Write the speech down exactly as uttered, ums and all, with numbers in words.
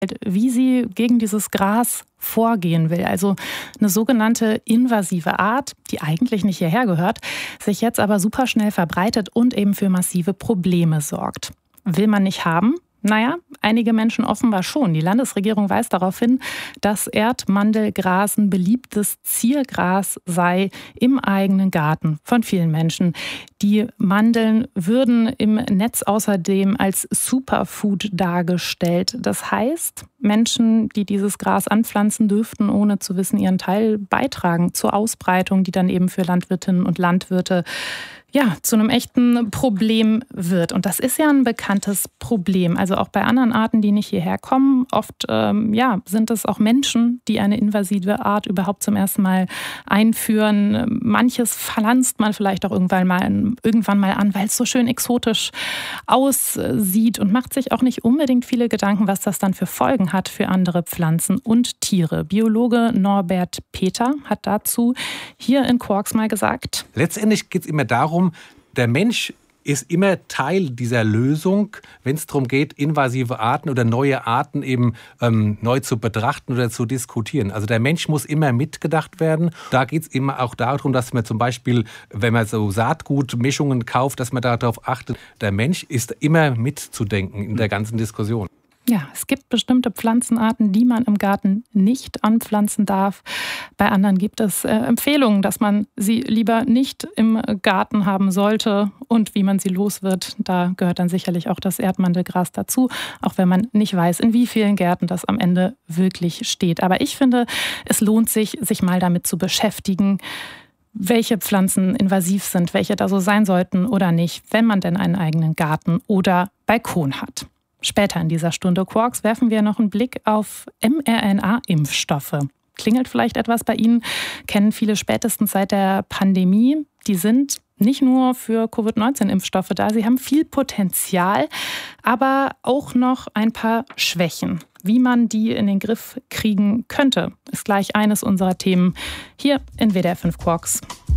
wie sie gegen dieses Gras vorgehen will. Also eine sogenannte invasive Art, die eigentlich nicht hierher gehört, sich jetzt aber super schnell verbreitet und eben für massive Probleme sorgt. Will man nicht haben? Naja, einige Menschen offenbar schon. Die Landesregierung weist darauf hin, dass Erdmandelgras ein beliebtes Ziergras sei im eigenen Garten von vielen Menschen. Die Mandeln würden im Netz außerdem als Superfood dargestellt. Das heißt, Menschen, die dieses Gras anpflanzen, dürften ohne zu wissen ihren Teil beitragen zur Ausbreitung, die dann eben für Landwirtinnen und Landwirte ja, zu einem echten Problem wird. Und das ist ja ein bekanntes Problem. Also auch bei anderen Arten, die nicht hierher kommen. Oft ähm, ja, sind es auch Menschen, die eine invasive Art überhaupt zum ersten Mal einführen. Manches pflanzt man vielleicht auch irgendwann mal, irgendwann mal an, weil es so schön exotisch aussieht und macht sich auch nicht unbedingt viele Gedanken, was das dann für Folgen hat für andere Pflanzen und Tiere. Biologe Norbert Peter hat dazu hier in Quarks mal gesagt: Letztendlich geht es immer darum, der Mensch ist immer Teil dieser Lösung, wenn es darum geht, invasive Arten oder neue Arten eben ähm, neu zu betrachten oder zu diskutieren. Also der Mensch muss immer mitgedacht werden. Da geht es immer auch darum, dass man zum Beispiel, wenn man so Saatgutmischungen kauft, dass man darauf achtet, der Mensch ist immer mitzudenken in der ganzen Diskussion. Ja, es gibt bestimmte Pflanzenarten, die man im Garten nicht anpflanzen darf. Bei anderen gibt es äh, Empfehlungen, dass man sie lieber nicht im Garten haben sollte und wie man sie los wird. Da gehört dann sicherlich auch das Erdmandelgras dazu, auch wenn man nicht weiß, in wie vielen Gärten das am Ende wirklich steht. Aber ich finde, es lohnt sich, sich mal damit zu beschäftigen, welche Pflanzen invasiv sind, welche da so sein sollten oder nicht, wenn man denn einen eigenen Garten oder Balkon hat. Später in dieser Stunde Quarks werfen wir noch einen Blick auf mRNA-Impfstoffe. Klingelt vielleicht etwas bei Ihnen, kennen viele spätestens seit der Pandemie. Die sind nicht nur für Covid neunzehn Impfstoffe da, sie haben viel Potenzial, aber auch noch ein paar Schwächen. Wie man die in den Griff kriegen könnte, ist gleich eines unserer Themen hier in W D R fünf Quarks.